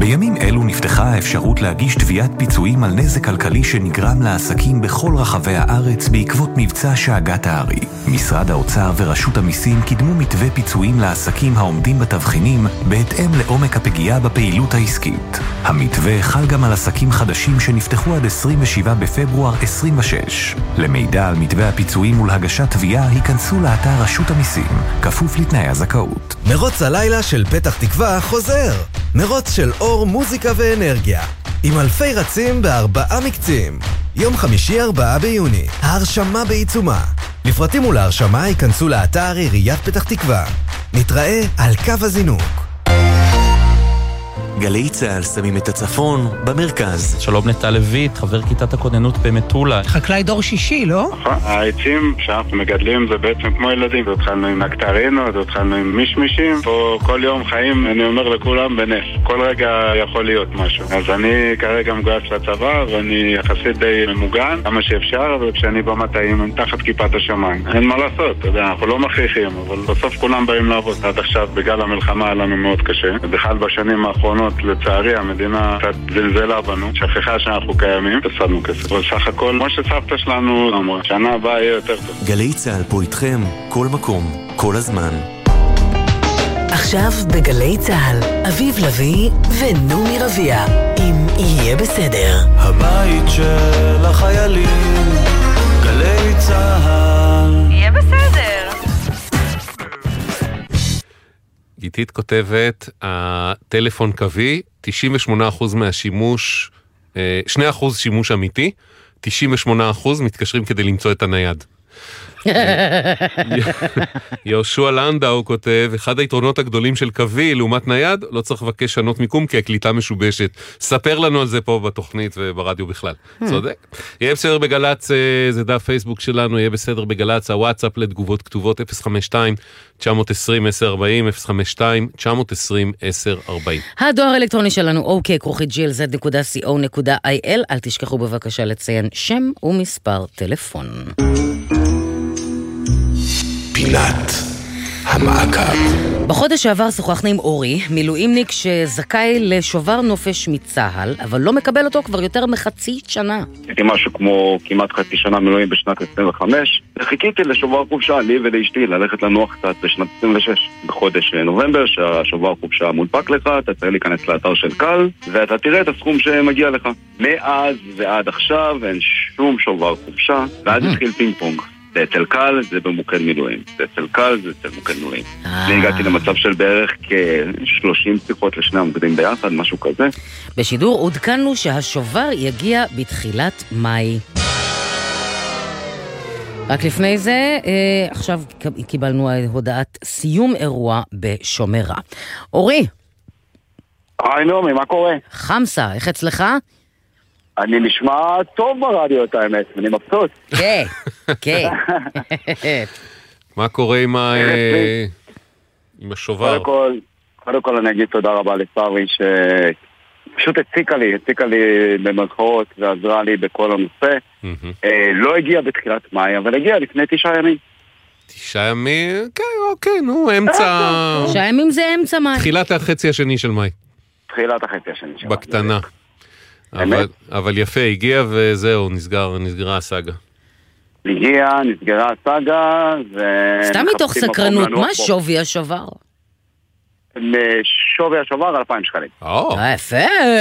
בימים אלו נפתחה האפשרות להגיש תביעת פיצויים על נזק כלכלי שנגרם לעסקים בכל רחבי הארץ בעקבות מבצע שאגת הארי. משרד האוצר ורשות המיסים קידמו מתווה פיצויים לעסקים העומדים בתבחינים בהתאם לעומק הפגיעה בפעילות העסקית. המתווה חל גם על עסקים חדשים שנפתחו עד 27 בפברואר 26. למידע על מתווה הפיצויים ולהגשת תביעה היכנסו לאתר רשות המיסים, כפוף לתנאי הזכאות. מרוץ הלילה של פתח תקווה חוזר. מרוץ של אור, מוזיקה ואנרגיה. עם אלפי רצים ב4 מקצים. יום חמישי 4 ביוני. ההרשמה בעיצומה. לפרטים ולהרשמה ייכנסו לאתר עיריית פתח תקווה. נתראה על קו הזינוק. גלי צהל שמים את הצפון במרכז. שלום נטע לויט, חבר כיתת הכוננות במטולה. חקלאי דור שישי, לא? העצים שאנחנו מגדלים זה בעצם כמו ילדים. התחלנו עם נקטרינות, התחלנו עם מישמישים. פה כל יום חיים, אני אומר לכולם, בנס. כל רגע יכול להיות משהו. אז אני כרגע מגויס לצבא, ואני יחסית די ממוגן, כמה שאפשר, וכשאני במטעים, תחת כיפת השמיים. אין מה לעשות, אתה יודע, אנחנו לא מכריחים, אבל בסוף כולם באים לעבוד. עד עכשיו, בגלל המלחמה, היה לנו מאוד קשה. ובכלל בשנים האחרונות, לצערי, המדינה קצת זלזלה בנו, שכחה שאנחנו קיימים, הפסדנו כסף. אבל סך הכל, כמו שסבתא שלנו אמרה, שנה הבאה יהיה יותר טוב. גלי צהל פה איתכם, כל מקום, כל הזמן. עכשיו בגלי צהל, אביב לביא ונעמי רביע, אם יהיה בסדר. הבית של החיילים, גלי צהל. יהיה בסדר. גיתית כותבת, הטלפון קווי, 98% מהשימוש, 2% שימוש אמיתי, 98% מתקשרים כדי למצוא את הנייד. יהושע לנדאו כותב, אחד היתרונות הגדולים של קווי לעומת נייד, לא צריך לבקש שנות מיקום כי הקליטה משובשת. ספר לנו על זה פה בתוכנית וברדיו בכלל. צודק. יהיה בסדר בגלץ, זה דף פייסבוק שלנו, יהיה בסדר בגלץ, הוואטסאפ לתגובות כתובות 052-920-1040, 052-920-1040. הדואר האלקטרוני שלנו, ok@glz.co.il. אל תשכחו בבקשה לציין שם ומספר טלפון. פינת המעקב. בחודש שעבר שוחחנו עם אורי, מילואימניק שזכאי לשובר נופש מצהל, אבל לא מקבל אותו כבר יותר מחצי שנה. הייתי משהו כמו כמעט חצי שנה מילואים בשנת 25, וחיכיתי לשובר חופשה לי ולאשתי ללכת לנוח קצת בשנת 26. בחודש נובמבר שהשובר חופשה מודפק לך, אתה צריך להיכנס לאתר של קל, ואתה תראה את הסכום שמגיע לך. מאז ועד עכשיו אין שום שובר חופשה, ואז התחיל פינג פונג. זה אצל קל, זה במוקד מילואים. זה אצל קל, זה אצל מוקד מילואים. אני הגעתי למצב של בערך כ-30 שיחות לשני המוקדים ביחד, משהו כזה. בשידור עודכנו שהשובר יגיע בתחילת מאי. רק לפני זה, עכשיו קיבלנו הודעת סיום אירוע בשומרה. אורי. היי נעמי, מה קורה? חמסה, איך אצלך? אני נשמע טוב ברדיו את האמת, אני מבסוט. כן, כן. מה קורה עם השובר? קודם כל אני אגיד תודה רבה לפארי שפשוט הציקה לי במרכאות ועזרה לי בכל הנושא. לא הגיע בתחילת מאי, אבל הגיע לפני 9 ימים. 9 ימים? כן, אוקיי, נו, אמצע... 9 ימים זה אמצע מאי. תחילת החצי השני של מאי. תחילת החצי השני של מאי. בקטנה. אבל יפה, הגיע וזהו, נסגרה הסאגה. נסגרה הסאגה, סתם מתוך סקרנות, מה שווי השובר? שווי השובר 2,000 שקלים. יפה.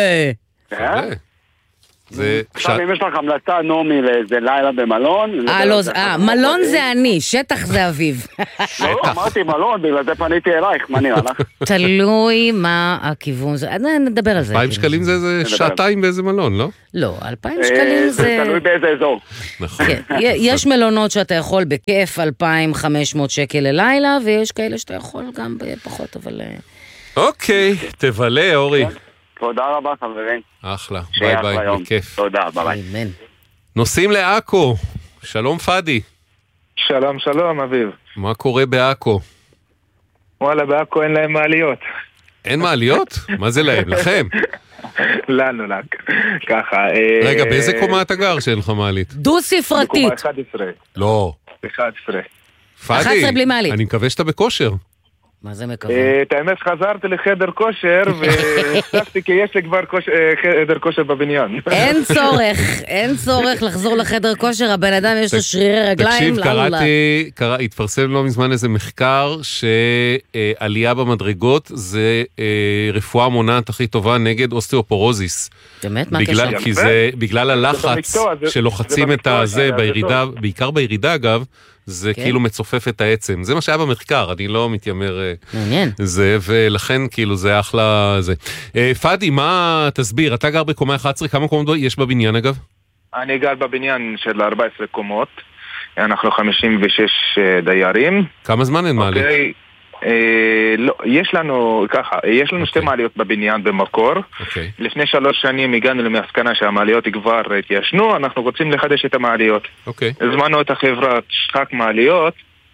עכשיו אם יש לך המלצה נעמי לאיזה לילה במלון. מלון זה אני, שטח זה אביב. לא, אמרתי מלון, בגלל זה פניתי אלייך, מה נראה לך? תלוי מה הכיוון זה, נדבר על זה. 2,000 שקלים זה שעתיים באיזה מלון, לא? לא, 2,000 שקלים זה... תלוי באיזה אזור. נכון. יש מלונות שאתה יכול בכיף 2,500 שקל ללילה, ויש כאלה שאתה יכול גם בפחות, אבל... אוקיי, תבלה אורי. תודה רבה חברים. אחלה, ביי ביי, בכיף. תודה, ביי. נוסעים לעכו, שלום פאדי. שלום שלום אביב. מה קורה בעכו? וואלה, בעכו אין להם מעליות. אין מעליות? מה זה להם? לכם? לנו, ככה. רגע, באיזה קומה אתה גר שאין לך מעלית? דו ספרתית. בקומה 11. לא. 11. פאדי, 11 בלי מעלית. אני מקווה שאתה בכושר. מה זה מקווה? את האמת חזרתי לחדר כושר והצלחתי כי יש לי כבר חדר כושר בבניין. אין צורך לחזור לחדר כושר, הבן אדם יש לו שרירי רגליים. תקשיב, התפרסם לא מזמן איזה מחקר שעלייה במדרגות זה רפואה מונעת הכי טובה נגד אוסטאופורוזיס. באמת? מה הקשר? כי זה בגלל הלחץ שלוחצים את הזה בירידה, בעיקר בירידה אגב, זה כאילו מצופף את העצם. זה מה שהיה במחקר, אני לא מתיימר זה, ולכן כאילו זה אחלה זה. פאדי, מה תסביר? אתה גר בקומה 11, כמה קומות יש בבניין אגב? אני גר בבניין של 14 קומות, אנחנו 56 דיירים. כמה זמן אין מעלית? לא, יש לנו ככה, יש לנו שתי מעליות בבניין במקור. לפני 3 שנים הגענו למסקנה שהמעליות כבר התיישנו, אנחנו רוצים לחדש את המעליות. הזמנו את החברת שחק מעליות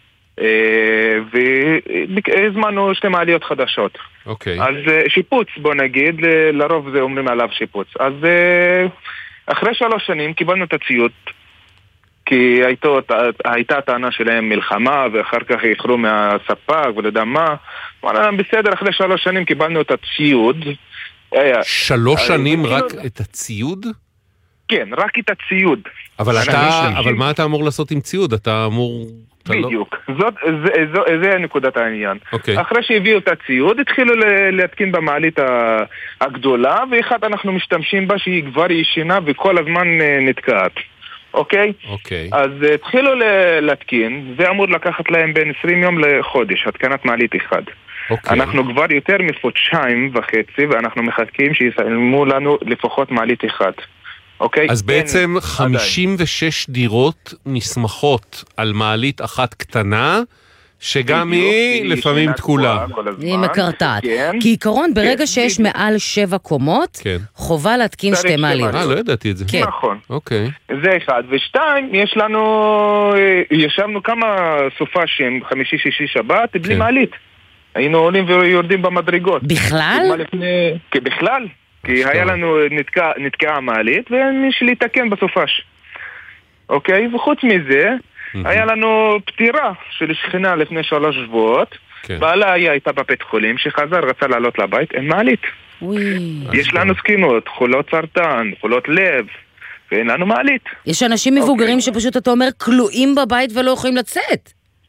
והזמנו 2 מעליות חדשות. אז שיפוץ, בוא נגיד, לרוב זה אומרים עליו שיפוץ. אז אחרי 3 שנים קיבלנו את הציוד, כי הייתה טענה שלהם מלחמה, ואחר כך יחרו מהספק ולא יודע מה. בסדר, אחרי 3 שנים קיבלנו את הציוד. 3 שנים רק את הציוד? כן, רק את הציוד. אבל מה אתה אמור לעשות עם ציוד? אתה אמור... בדיוק, זה נקודת העניין. אחרי שהביאו את הציוד, התחילו להתקין במעלית הגדולה, ואחד אנחנו משתמשים בה שהיא כבר ישנה וכל הזמן נתקעת. אוקיי? אז התחילו להתקין, זה אמור לקחת להם בין 20 יום לחודש, התקנת מעלית אחד. אנחנו כבר יותר מחודשיים וחצי, ואנחנו מחכים שיסיימו לנו לפחות מעלית אחד. אוקיי? אז בעצם 56 דירות נסמכות על מעלית אחת קטנה, שגם היא לפעמים תקולה. היא מקרטעת. כי עיקרון, ברגע שיש מעל 7 קומות, חובה להתקין 2 מעליות. לא ידעתי את זה. נכון. אוקיי. זה אחד. ו2, יש לנו, ישבנו כמה סופשים, 5, 6, שבת, בלי מעלית. היינו עולים ויורדים במדרגות. בכלל? בכלל. כי היה לנו נתקעה מעלית, ומישהו להתקן בסופש. אוקיי? וחוץ מזה, היה לנו פטירה של שכנה לפני 3 שבועות. בעלה הייתה בבית חולים, שחזר, רצה לעלות לבית, אין מעלית. יש לנו סכינות, חולות סרטן, חולות לב, ואין לנו מעלית. יש אנשים מבוגרים שפשוט אתה אומר כלואים בבית ולא יכולים לצאת.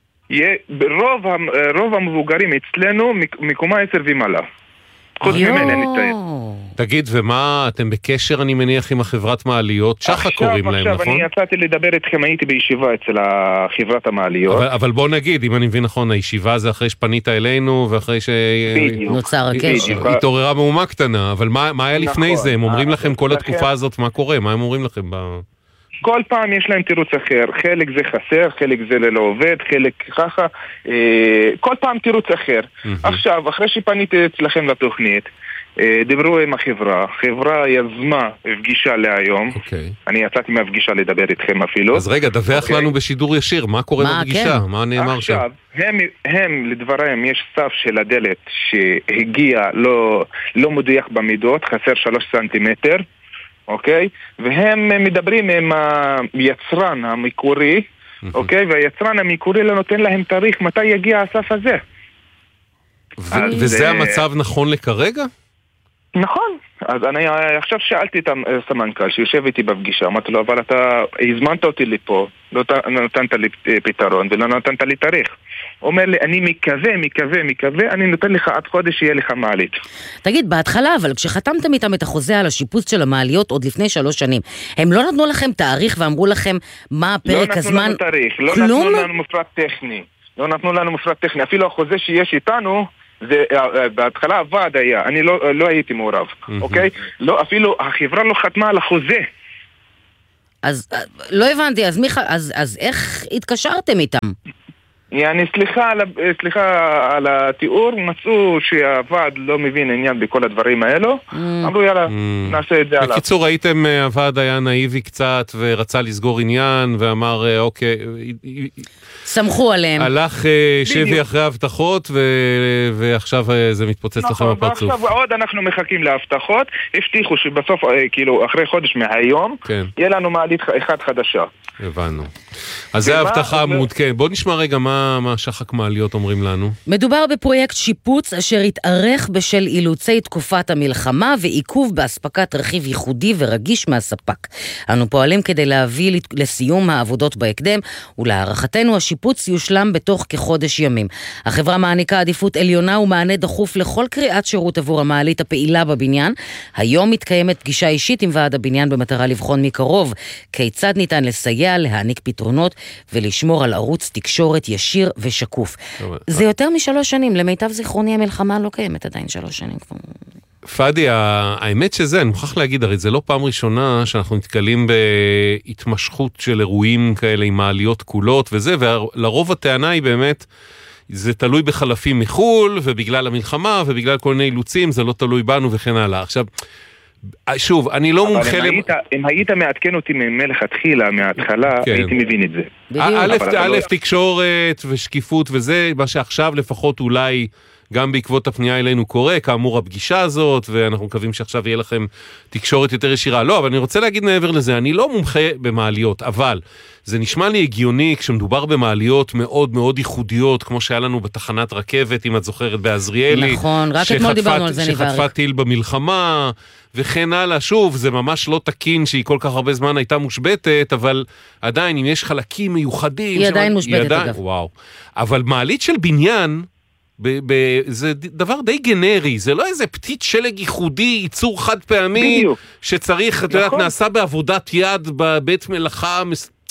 רוב המבוגרים אצלנו מקומה 10 ומעלה. חוץ ממני נתאר. תגיד, ומה, אתם בקשר אני מניח עם החברת מעליות? שחה קוראים להם, נכון? עכשיו אני יצאתי לדבר איתכם, הייתי בישיבה אצל החברת המעליות. אבל בוא נגיד, אם אני מבין נכון, הישיבה זה אחרי שפנית אלינו, ואחרי נוצר הקשר. התעוררה מהומה קטנה, אבל מה היה לפני זה? הם אומרים לכם כל התקופה הזאת, מה קורה? מה הם אומרים לכם? כל פעם יש להם תירוץ אחר, חלק זה חסר, חלק זה לא עובד, חלק ככה, כל פעם תירוץ אחר. עכשיו, אחרי שפניתי אצלכם לתוכנית, דיברו עם החברה יזמה פגישה להיום, אני יצאתי מהפגישה לדבר איתכם אפילו. אז רגע, דווח לנו בשידור ישיר, מה קורה בפגישה? מה נאמר שם? עכשיו, הם לדברם, יש סף של הדלת שהגיע לא מדויק במידות, חסר 3 סנטימטר, אוקיי? והם מדברים עם היצרן המקורי, אוקיי? והיצרן המקורי לא נותן להם תאריך מתי יגיע הסף הזה. וזה המצב נכון לכרגע? נכון. אז אני עכשיו שאלתי את הסמנכ"ל שיושב איתי בפגישה, אמרתי לו, אבל אתה הזמנת אותי לפה, לא נתנת לי פתרון ולא נתנת לי תאריך. הוא אומר לי, אני מקווה, אני נותן לך עד חודש שיהיה לך מעלית. תגיד, בהתחלה, אבל כשחתמתם איתם את החוזה על השיפוץ של המעליות עוד לפני 3 שנים, הם לא נתנו לכם תאריך ואמרו לכם מה פרק הזמן? לא נתנו לנו תאריך, לא נתנו לנו מפרט טכני. אפילו החוזה שיש איתנו, בהתחלה הוועד היה, אני לא הייתי מעורב, אוקיי? אפילו החברה לא חתמה על החוזה. אז לא הבנתי, אז איך התקשרתם איתם? סליחה על התיאור, מצאו שהוועד לא מבין עניין בכל הדברים האלו, אמרו יאללה, נעשה את זה עליו. בקיצור, ראיתם, הוועד היה נאיבי קצת ורצה לסגור עניין ואמר אוקיי, סמכו עליהם. הלך שבי אחרי ההבטחות ועכשיו זה מתפוצץ לכם הפרצוף. ועכשיו עוד אנחנו מחכים להבטחות, הבטיחו שבסוף, כאילו, אחרי חודש מהיום, יהיה לנו מעלית אחד חדשה. הבנו. אז זה ההבטחה המעודכנת. בוא נשמע רגע מה שחק מעליות אומרים לנו. מדובר בפרויקט שיפוץ אשר התארך בשל אילוצי תקופת המלחמה ועיכוב באספקת רכיב ייחודי ורגיש מהספק. אנו פועלים כדי להביא לסיום העבודות בהקדם, ולהערכתנו השיפוץ יושלם בתוך כחודש ימים. החברה מעניקה עדיפות עליונה ומענה דחוף לכל קריאת שירות עבור המעלית הפעילה בבניין. היום מתקיימת פגישה אישית עם ועד הבניין במטרה לבחון מקרוב כיצד ניתן לסייע, להעניק פתרונות ולשמור על ערוץ תקשורת ישיר ושקוף. זה יותר מ3 שנים, למיטב זיכרוני המלחמה לא קיימת עדיין 3 שנים. פאדי, האמת שזה, אני מוכרח להגיד, הרי זה לא פעם ראשונה שאנחנו נתקלים בהתמשכות של אירועים כאלה עם מעליות כולות וזה, ולרוב הטענה היא באמת, זה תלוי בחלפים מחול, ובגלל המלחמה, ובגלל כל מיני אילוצים, זה לא תלוי בנו וכן הלאה. עכשיו, שוב, אני לא מומחה... אם היית מעדכן אותי מלכתחילה, מההתחלה, הייתי מבין את זה. א', תקשורת ושקיפות וזה, מה שעכשיו לפחות אולי גם בעקבות הפנייה אלינו קורה, כאמור הפגישה הזאת, ואנחנו מקווים שעכשיו יהיה לכם תקשורת יותר ישירה. לא, אבל אני רוצה להגיד מעבר לזה, אני לא מומחה במעליות, אבל זה נשמע לי הגיוני כשמדובר במעליות מאוד מאוד ייחודיות, כמו שהיה לנו בתחנת רכבת, אם את זוכרת, בעזריאלי. נכון, רק אתמול דיברנו על זה נבארק. שחטפה טיל במלחמה, וכן הלאה. שוב, זה ממש לא תקין שהיא כל כך הרבה זמן הייתה מושבתת, אבל עדיין, אם יש חלקים מיוחדים... היא עדיין מושבתת, אגב. וואו. אבל מעלית של בניין... זה דבר די גנרי, זה לא איזה פתית שלג ייחודי, ייצור חד פעמי, שצריך, אתה יודעת, נעשה בעבודת יד בבית מלאכה,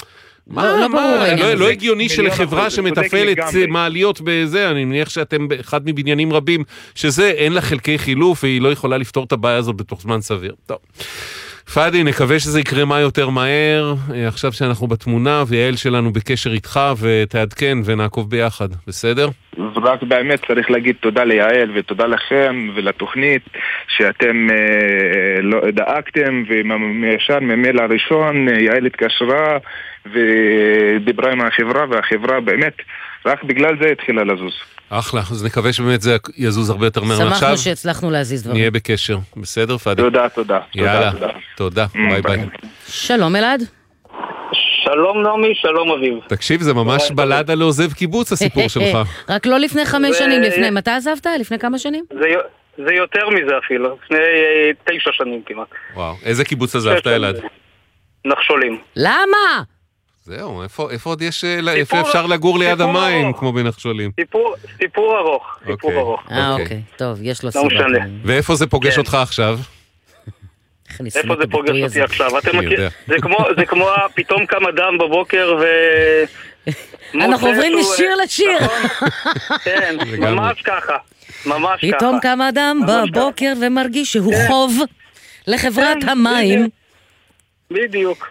לא הגיוני שלחברה שמטפלת מעליות בזה, אני מניח שאתם אחד מבניינים רבים, שזה אין לה חלקי חילוף, והיא לא יכולה לפתור את הבעיה הזאת בתוך זמן סביר. טוב. פאדי, נקווה שזה יקרה מה יותר מהר, עכשיו שאנחנו בתמונה, ויעל שלנו בקשר איתך, ותעדכן ונעקוב ביחד, בסדר? רק באמת צריך להגיד תודה ליעל, ותודה לכם, ולתוכנית, שאתם דאגתם, ומישר ממייל הראשון, יעל התקשרה, ודיברה עם החברה, והחברה באמת, רק בגלל זה התחילה לזוז. אחלה, אז נקווה שבאמת זה יזוז הרבה יותר מהר מעכשיו. שמחנו שהצלחנו להזיז דברים. נהיה בקשר, בסדר פאדי? תודה. יאללה, תודה, ביי ביי. שלום אלעד. שלום נעמי, שלום אביב. תקשיב, זה ממש בלדה לעוזב קיבוץ הסיפור שלך. רק לא לפני 5 שנים, לפני, מתי עזבת? לפני כמה שנים? זה יותר מזה אפילו, לפני 9 שנים כמעט. וואו, איזה קיבוץ עזבת אלעד? נחשולים. למה? זהו, איפה עוד יש, איפה אפשר לגור ליד המים, כמו בנחשולים? סיפור ארוך, סיפור ארוך. אוקיי, טוב, יש לו סיבה. ואיפה זה פוגש אותך עכשיו? איפה זה פוגש אותי עכשיו? זה כמו פתאום קם אדם בבוקר ו... אנחנו עוברים משיר לשיר. כן, ממש ככה. פתאום קם אדם בבוקר ומרגיש שהוא חוב לחברת המים. בדיוק.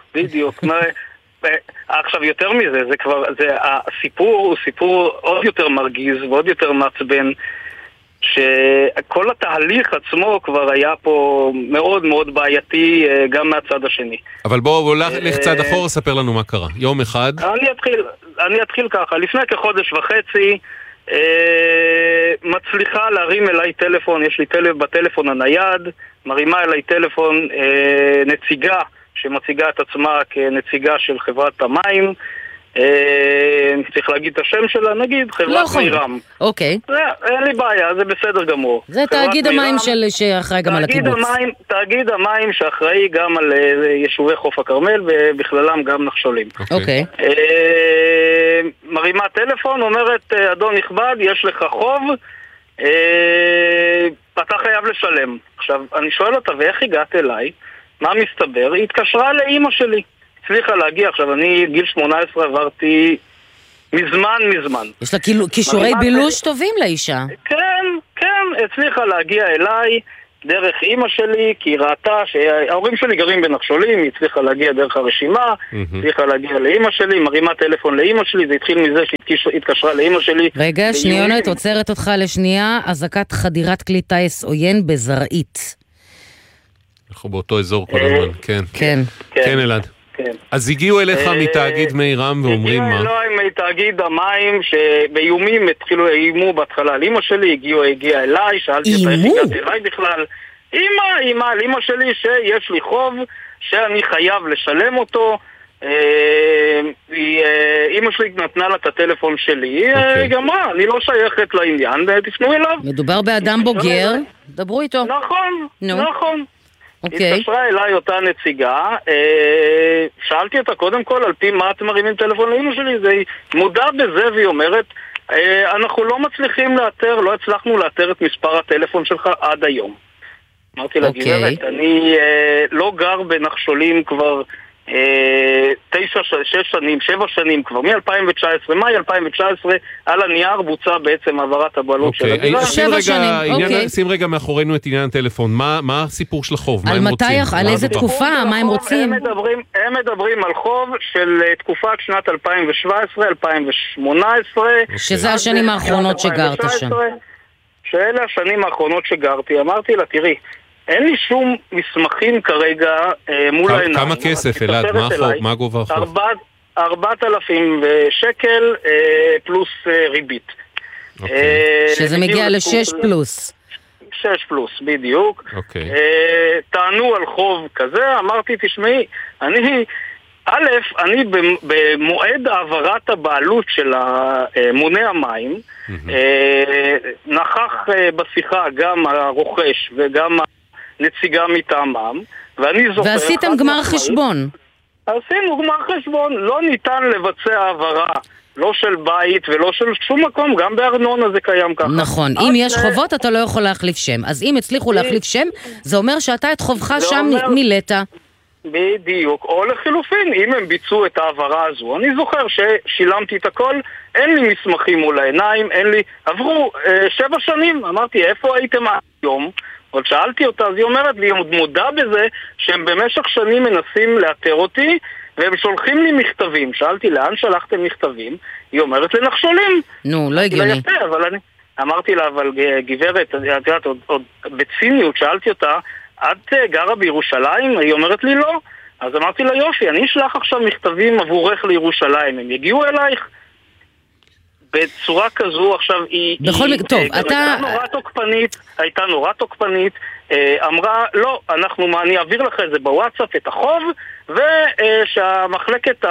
עכשיו יותר מזה, הסיפור הוא סיפור עוד יותר מרגיז ועוד יותר מעצבן, שכל התהליך עצמו כבר היה פה מאוד מאוד בעייתי גם מהצד השני. אבל בואו לך צד אחורה, ספר לנו מה קרה. יום אחד. אני אתחיל ככה, לפני כחודש וחצי מצליחה להרים אליי טלפון, יש לי בטלפון הנייד, מרימה אליי טלפון נציגה שמציגה את עצמה כנציגה של חברת המים, צריך להגיד את השם שלה, נגיד חברת מירם. אוקיי. אין לי בעיה, זה בסדר גמור. זה תאגיד המים שאחראי גם על הקיבוץ. תאגיד המים שאחראי גם על יישובי חוף הכרמל, ובכללם גם נחשולים. אוקיי. מרימה טלפון, אומרת, אדון נכבד, יש לך חוב, אתה חייב לשלם. עכשיו, אני שואל אותה, ואיך הגעת אליי? מה מסתבר? היא התקשרה לאמא שלי. הצליחה להגיע, עכשיו אני גיל 18 עברתי מזמן. יש לה כישורי בילוש טובים לאישה. כן, הצליחה להגיע אליי דרך אמא שלי, כי היא ראתה שההורים שלי גרים בנחשולים, היא הצליחה להגיע דרך הרשימה, הצליחה להגיע לאמא שלי, מרימה טלפון לאמא שלי, זה התחיל מזה שהתקשרה לאמא שלי. רגע, שניונת, עוצרת אותך לשנייה, אזעקת חדירת כלי טייס עוין בזרעית. אנחנו באותו אזור כל הזמן, כן. כן, אלעד. אז הגיעו אליך מתאגיד מירם ואומרים מה? הגיעו אליי מתאגיד המים שבאיומים התחילו, אימו בהתחלה על אמא שלי, הגיעה אליי, שאלתי אותה איך הגעתי אליי בכלל. אמא שלי שיש לי חוב שאני חייב לשלם אותו, אמא שלי נתנה לה את הטלפון שלי, היא גמרה, אני לא שייכת לעניין, תפנו אליו. מדובר באדם בוגר, דברו איתו. נכון, נכון. אוקיי. התקשרה אליי אותה נציגה, שאלתי אותה קודם כל על פי מה אתם מרימים טלפון לאמא שלי, היא מודע בזה והיא אומרת, אנחנו לא מצליחים לאתר, לא הצלחנו לאתר את מספר הטלפון שלך עד היום. אמרתי לה, גברת, אני לא גר בנחשולים כבר 9, 6 שנים, 7 שנים כבר, מ-2019, מאי 2019, על הנייר בוצע בעצם העברת הבעלות של הדירה. 7 שנים, אוקיי. שים רגע מאחורינו את עניין הטלפון, מה הסיפור של החוב? מה על הם מתי, רוצים? על איזה תקופה, מה הם רוצים? הם מדברים על חוב של תקופת שנת 2017, 2018. שזה השנים האחרונות שגרת שם. שאלה השנים האחרונות שגרתי. אמרתי לה, תראי, אין לי שום מסמכים כרגע מול העיניים. כמה כסף, אלעד? מה גובה החוב? 4,000 שקל פלוס ריבית. שזה מגיע ל6 פלוס. 6 פלוס, בדיוק. טענו על חוב כזה, אמרתי, תשמעי, אני במועד העברת הבעלות של מוני המים, נכח בשיחה גם הרוכש וגם נציגה מטעמם, ואני זוכר... ועשיתם גמר חשבון. עשינו גמר חשבון, לא ניתן לבצע העברה, לא של בית ולא של שום מקום, גם בארנונה זה קיים ככה. נכון, אם יש חובות אתה לא יכול להחליף שם, אז אם הצליחו להחליף שם, זה אומר שאתה את חובך שם מילאת. בדיוק, או לחילופין, אם הם ביצעו את העברה הזו, אני זוכר ששילמתי את הכל, אין לי מסמכים מול העיניים, עברו 7 שנים, אמרתי, איפה הייתם היום? עוד שאלתי אותה, אז היא אומרת לי, היא מודע בזה שהם במשך שנים מנסים לאתר אותי, והם שולחים לי מכתבים. שאלתי, לאן שלחתם מכתבים? היא אומרת, לנחשולים. נו, לא הגיוני. אמרתי לה, אבל גברת, את יודעת, עוד בציניות, שאלתי אותה, את גרה בירושלים? היא אומרת לי, לא. אז אמרתי לה, יופי, אני אשלח עכשיו מכתבים עבורך לירושלים, הם יגיעו אלייך? בצורה כזו עכשיו היא הייתה נורא תוקפנית, אמרה לא, אני אעביר לך את זה בוואטסאפ את החוב, ושהמחלקה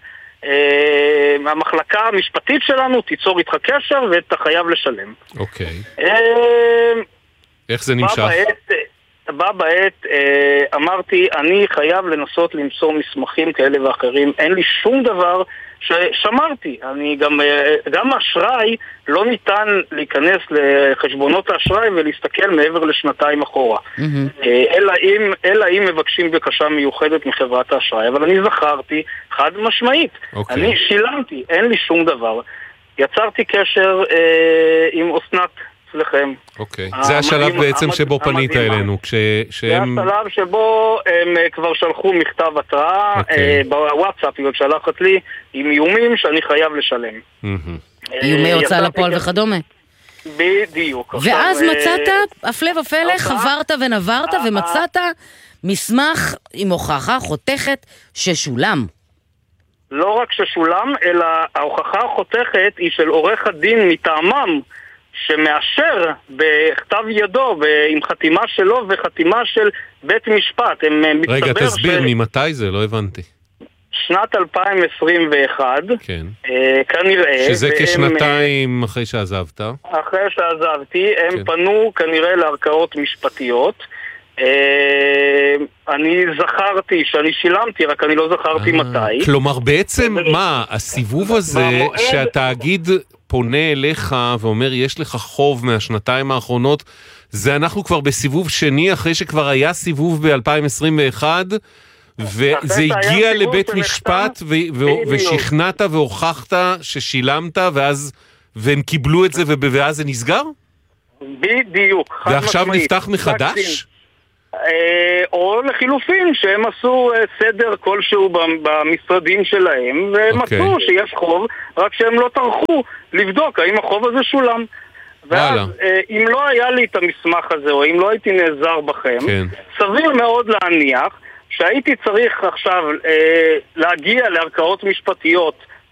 המשפטית שלנו תיצור איתך קשר ואתה חייב לשלם. אוקיי. איך זה נמשך? בעת אמרתי, אני חייב לנסות למצוא מסמכים כאלה ואחרים, אין לי שום דבר ששמרתי. אני גם אשראי לא ניתן להיכנס לחשבונות האשראי ולהסתכל מעבר לשנתיים אחורה. אלא אם מבקשים בקשה מיוחדת מחברת האשראי, אבל אני זכרתי חד משמעית. אני שילמתי, אין לי שום דבר. יצרתי קשר עם אסנת לכם. אוקיי. זה השלב בעצם שבו פנית אלינו, זה השלב שבו הם כבר שלחו מכתב התראה בוואטסאפ, היא שלחת לי עם איומים שאני חייב לשלם. איומי הוצאה לפועל וכדומה. בדיוק. ואז מצאת, הפלא ופלא, חברת ונברת ומצאת מסמך עם הוכחה חותכת ששולם. לא רק ששולם, אלא ההוכחה החותכת היא של עורך הדין מטעמם, שמאשר בכתב ידו עם חתימה שלו וחתימה של בית משפט. רגע, תסביר ממתי זה, לא הבנתי. שנת 2021, כן. כנראה. שזה כשנתיים אחרי שעזבת. אחרי שעזבתי, הם פנו כנראה לערכאות משפטיות. אני זכרתי שאני שילמתי, רק אני לא זכרתי מתי. כלומר, בעצם מה, הסיבוב הזה שהתאגיד פונה אליך ואומר, יש לך חוב מהשנתיים האחרונות, זה אנחנו כבר בסיבוב שני, אחרי שכבר היה סיבוב ב-2021, וזה הגיע לבית משפט, ושכנעת והוכחת ששילמת, והם קיבלו את זה, ואז זה נסגר? בדיוק. ועכשיו נפתח מחדש? או לחילופין שהם עשו סדר כלשהו במשרדים שלהם ומצאו שיש חוב, רק שהם לא טרחו לבדוק האם החוב הזה שולם. ואז אם לא היה לי את המסמך הזה או אם לא הייתי נעזר בכם, סביר מאוד להניח שהייתי צריך עכשיו להגיע לערכאות משפטיות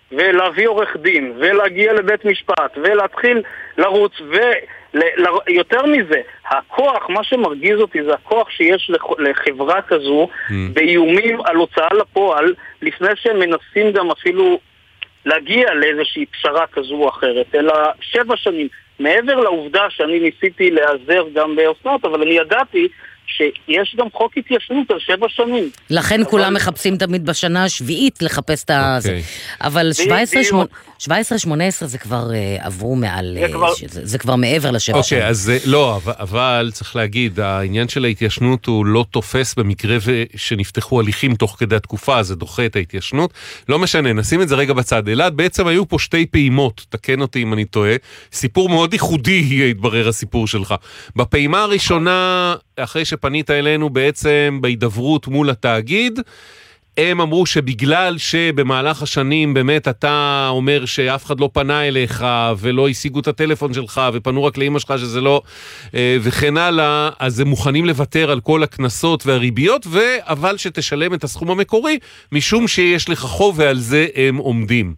ולהביא עורך דין, ולהגיע לבית משפט, ולהתחיל לרוץ, ויותר מזה, הכוח, מה שמרגיז אותי זה הכוח שיש לחברה כזו, באיומים על הוצאה לפועל, לפני שהם מנסים גם אפילו להגיע לאיזושהי פשרה כזו או אחרת, אלא 7 שנים. מעבר לעובדה שאני ניסיתי להיעזר גם באוסנת, אבל אני ידעתי שיש גם חוק התיישנות על 7 שנים. לכן כולם מחפשים תמיד בשנה השביעית לחפש את הזה. אבל 17-18 זה כבר עברו מעל, זה כבר מעבר ל7 שנים. אוקיי, אז לא, אבל צריך להגיד, העניין של ההתיישנות הוא לא תופס במקרה שנפתחו הליכים תוך כדי התקופה, זה דוחה את ההתיישנות. לא משנה, נשים את זה רגע בצד. אלעד, בעצם היו פה 2 פעימות, תקן אותי אם אני טועה, סיפור מאוד ייחודי התברר הסיפור שלך. בפעימה הראשונה, אחרי שפנית אלינו בעצם בהידברות מול התאגיד, הם אמרו שבגלל שבמהלך השנים באמת אתה אומר שאף אחד לא פנה אליך ולא השיגו את הטלפון שלך ופנו רק לאמא שלך שזה לא וכן הלאה, אז הם מוכנים לוותר על כל הכנסות והריביות, אבל שתשלם את הסכום המקורי משום שיש לך חוב ועל זה הם עומדים.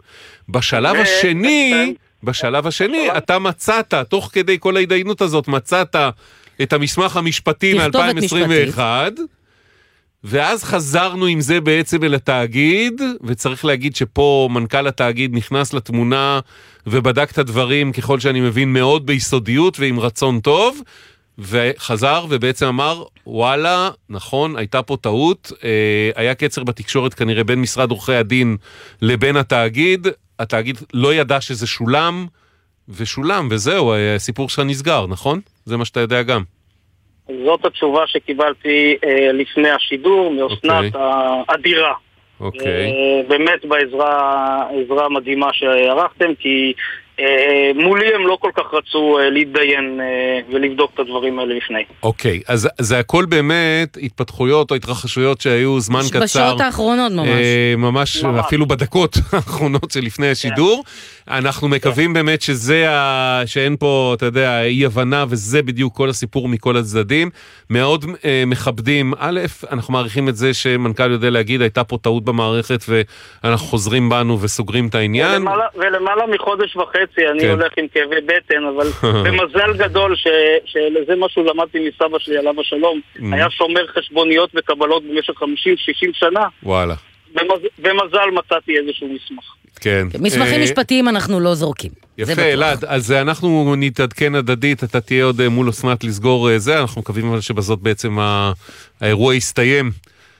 בשלב השני אתה מצאת, תוך כדי כל ההתדיינות הזאת מצאת את המסמך המשפטי מ-2021, ואז חזרנו עם זה בעצם אל התאגיד, וצריך להגיד שפה מנכ"ל התאגיד נכנס לתמונה ובדק את הדברים ככל שאני מבין מאוד ביסודיות ועם רצון טוב, וחזר ובעצם אמר, וואלה, נכון, הייתה פה טעות, היה קצר בתקשורת כנראה בין משרד עורכי הדין לבין התאגיד, התאגיד לא ידע שזה שולם, וזהו, הסיפור שלך נסגר, נכון? זה מה שאתה יודע גם. זאת התשובה שקיבלתי לפני השידור, מאוסנת האדירה. באמת בעזרה מדהימה שערכתם, כי מולי הם לא כל כך רצו להתדיין ולבדוק את הדברים האלה לפני. אוקיי, אז זה הכל באמת התפתחויות או התרחשויות שהיו זמן קצר. בשעות האחרונות ממש, אפילו בדקות האחרונות שלפני השידור. אנחנו מקווים באמת שאין פה, אתה יודע, אי הבנה, וזה בדיוק כל הסיפור מכל הצדדים. מאוד מכבדים. א', אנחנו מעריכים את זה שמנכ"ל יודע להגיד, הייתה פה טעות במערכת ואנחנו חוזרים בנו וסוגרים את העניין. ולמעלה מחודש וחצי אני הולך עם כאבי בטן, אבל במזל גדול שלזה משהו למדתי מסבא שלי עליו השלום, היה שומר חשבוניות וקבלות במשך 50-60 שנה. וואלה. במזל מצאתי איזשהו מסמך. כן. מסמכים משפטיים אנחנו לא זורקים. יפה, אלעד, אז אנחנו נתעדכן הדדית, אתה תהיה עוד מול אוסנת לסגור זה, אנחנו מקווים שבזאת בעצם האירוע יסתיים.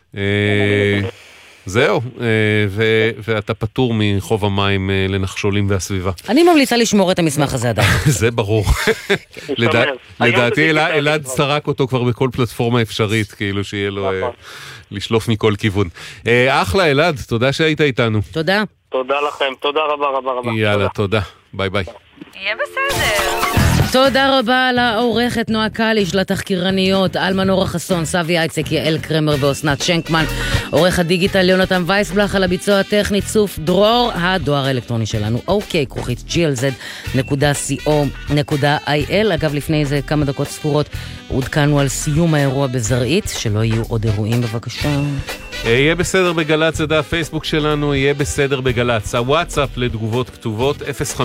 זהו, ואתה פטור מחוב המים לנחשולים והסביבה. אני ממליצה לשמור את המסמך הזה עדיין. זה ברור. לדעתי אלעד סרק אותו כבר בכל פלטפורמה אפשרית, כאילו שיהיה לו לשלוף מכל כיוון. אחלה אלעד, תודה שהיית איתנו. תודה. תודה לכם, תודה רבה. יאללה, תודה. ביי ביי. יהיה בסדר. תודה רבה לעורכת נועה קליש, לתחקירניות אלמן אורה חסון, סבי אייצק, יעל קרמר ואוסנת שנקמן, עורך הדיגיטל יונתן וייסבלח, על הביצוע הטכני צוף דרור, הדואר האלקטרוני שלנו ok@glz.co.il. אגב, לפני זה כמה דקות ספורות עודכנו על סיום האירוע בזרעית, שלא יהיו עוד אירועים בבקשה. יהיה בסדר בגלץ, זה דף פייסבוק שלנו, יהיה בסדר בגלץ. הוואטסאפ לתגובות כתובות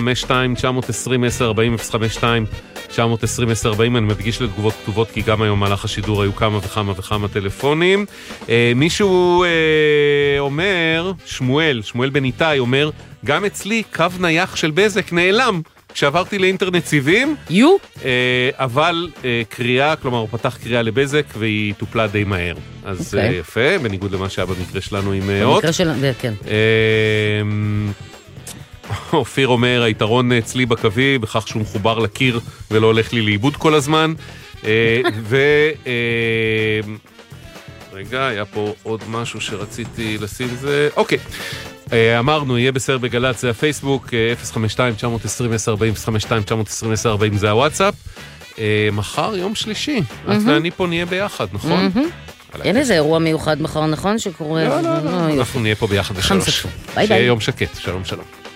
052-920-1040, 052-920-1040, אני מדגיש לתגובות כתובות כי גם היום מהלך השידור היו כמה וכמה טלפונים. מישהו אומר, שמואל בן איתי אומר, גם אצלי קו נייח של בזק נעלם כשעברתי לאינטרנט סיבים, אבל קריאה, כלומר הוא פתח קריאה לבזק והיא טופלה די מהר. אז יפה, בניגוד למה שהיה במקרה שלנו עם אות. במקרה שלנו, כן. אופיר אומר, היתרון אצלי בקווי בכך שהוא מחובר לקיר ולא הולך לי לאיבוד כל הזמן. רגע, היה פה עוד משהו שרציתי לשים זה. אוקיי. אמרנו, יהיה בסדר בגלץ, זה הפייסבוק, 052-920-1040, 052-920-1040 זה הוואטסאפ. מחר יום שלישי, את ואני פה נהיה ביחד, נכון? אין איזה אירוע מיוחד מחר, נכון? שקורה... לא, אנחנו נהיה פה ביחד בשלוש. שיהיה יום שקט, שלום.